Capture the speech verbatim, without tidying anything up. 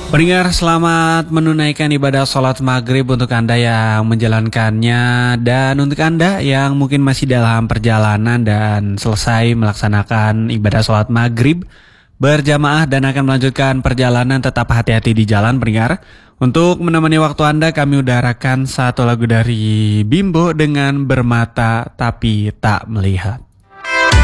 Pendengar, selamat menunaikan ibadah sholat maghrib untuk Anda yang menjalankannya. Dan untuk Anda yang mungkin masih dalam perjalanan dan selesai melaksanakan ibadah sholat maghrib berjamaah dan akan melanjutkan perjalanan, tetap hati-hati di jalan, pendengar. Untuk menemani waktu Anda, kami udarakan satu lagu dari Bimbo dengan Bermata Tapi Tak Melihat.